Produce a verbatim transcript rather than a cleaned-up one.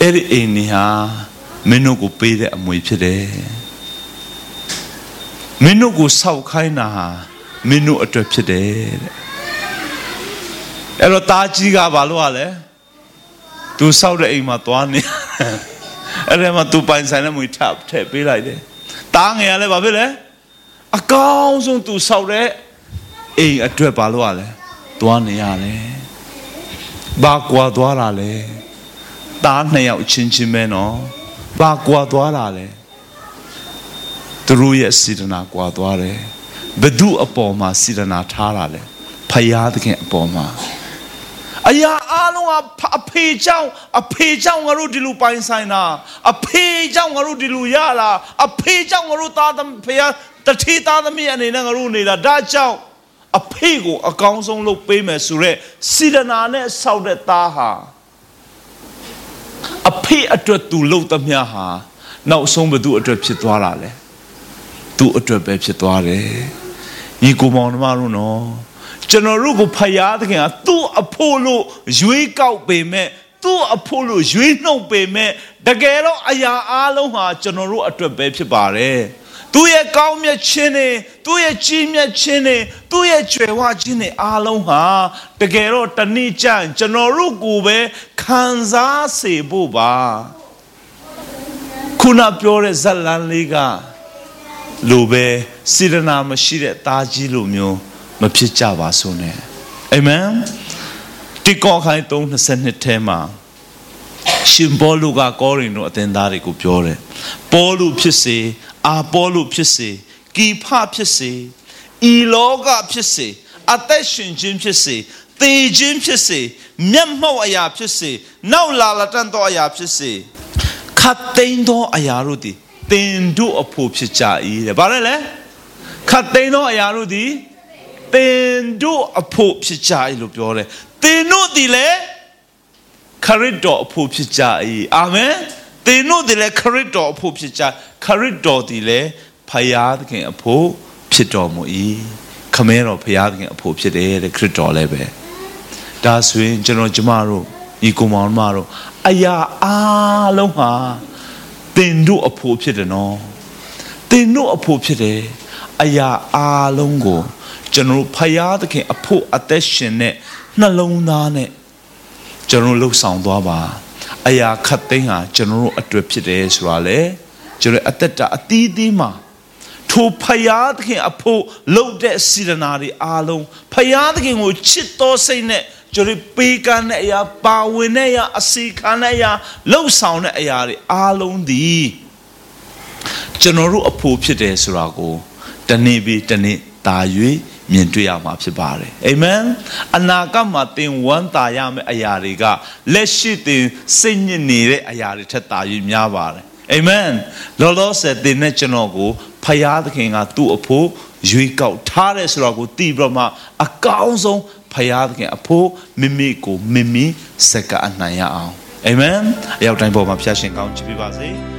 Eri ini ha menu ku pede amui pide. Menu ku sau khai na ha menu atwe pide. Ero taji ga balu ale. Tu sau de ima tuan ni. Ere ma tu pain sai na mui tap te pe lai de. Ta nge ale ba phe le. A kaung song tu sau de ai atwe balu ale. Tuan ni ya le. Ba kwa twa la le. Ta hai yao chin chin me no. Ba kwa twa la le. Tru ye sidana kwa twa le. Bedu apo ma sidana tha la le. Phaya thkin apo ma. Aya along a pay down, a pay down a rudilu pine signa, a pay down a rudilu yala, a pay down a ruta paya, the tita the me and in a runi, the dachow, a pego, a council look payment sure, sidanane saudet taha. A pay a trip to load of yaha, now some would do a trip situale, do a trip situale. You go on maruno. General Rugo Payad, two Apollo, Jui Cow payment, two Apollo, Jui no payment, the Gero Aya Aloha, General at the baby bare. Two ye cow me chinny, two ye chimia chinny, two ye chewa chinny Aloha, the Gero Tanichan, General Rugube, Kanza se buba. Kuna Pure Zalan Liga Lube, Sidana Mashire Taji Lumio. Ma phit ja ba so ne amen ti ko khai threeနှစ်ထဲမှာရှင်ပေါလုကကောရိန္သုအသင်းသားတွေကိုပြောတယ်ပေါလုဖြစ်စေအာပေါလုဖြစ်စေကိဖဖြစ်စေဤလောကဖြစ်စေအသက်ရှင်ခြင်းဖြစ်စေသေခြင်းဖြစ်စေမျက်မှောက်အရာဖြစ်စေနောက်လာလတန်သောအရာဖြစ်စေခတ်သိမ်းသောအရာတို့သည်သင်တို့အဖို့ဖြစ်ကြ၏တဲ့ဗါလဲလေခတ်သိမ်းသောအရာတို့သည်သင်တို့အဖို့ဖြစ်ကြ၏လို့ပြောတယ်သင်တို့ဒီလေခရစ်တော်အဖို့ဖြစ်ကြ၏အာမင်သင်တို့ဒီလေခရစ်တော်အဖို့ဖြစ်ကြခရစ်တော်ဒီလေဖယားသခင်အဖို့ဖြစ်တော်မူ၏ခမဲတော်ဖယားသခင်အဖို့ဖြစ်တယ်တဲ့ခရစ်တော်လည်းပဲဒါဆိုရင်ကျွန်တော်ကျမတို့ဤကိုမောင်မတို့အရာအားလုံးဟာသင်တို့အဖို့ဖြစ်တယ်နော်သင်တို့အဖို့ဖြစ်တယ်အရာအားလုံးကိုကျွန်တော်ဖယားသခင်အဖို့အသက်ရှင်တဲ့နှလုံးသားနဲ့ကျွန်တော်လှုပ်ဆောင်သွားပါအရာခတ်သိမ်းဟာကျွန်တော်တို့အတွက်ဖြစ်တယ်ဆိုတာလေကျွန်တော်အသက်တာအသီးသီးမှာထိုဖယားသခင်အဖို့လှုပ်တဲ့စေတနာတွေအားလုံးဖယားသခင်ကိုချစ်တော်စိတ်နဲ့ကျွန်တော်ပေးကမ်းတဲ့အရာပါဝင်တဲ့အရာအစီခံတဲ့အရာလှုပ်ဆောင်တဲ့အရာတွေအားလုံးဒီကျွန်တော်တို့အဖို့ဖြစ်တယ်ဆိုတာကိုတနေ့ပြီးတနေ့တာ၍မြင်တွေ့ရမှာဖြစ်ပါတယ်အာမင်အနာဂတ်မှာသင်ဝမ်းသာရမယ့်အရာတွေကလက်ရှိသင်စိတ်ညစ်နေတဲ့အရာတွေထက်သာ၍များပါတယ်အာမင်လောလောဆယ်သင်နဲ့ကျွန်တော်ကိုဖယားသခင်ကသူ့အဖို့ရွေးကောက်ထားတယ်ဆိုတော့ကိုသိပြီးတော့မှအကောင်းဆုံးဖယားသခင်အဖို့မိမိကိုမိမိစက္ကအနိုင်ရအောင်အာမင်အရောက်တိုင်းပေါ်မှာဖျားရှင်ကောင်းချီးပေးပါစေ